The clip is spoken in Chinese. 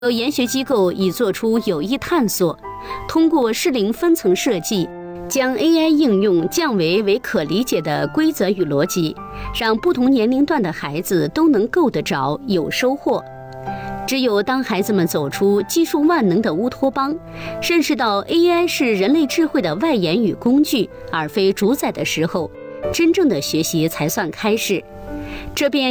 有研学机构已做出有益探索，通过适龄分层设计，将 AI 应用降为可理解的规则与逻辑，让不同年龄段的孩子都能够得着，有收获。只有当孩子们走出技术万能的乌托邦，认识到 AI 是人类智慧的外延与工具，而非主宰的时候，真正的学习才算开始。这便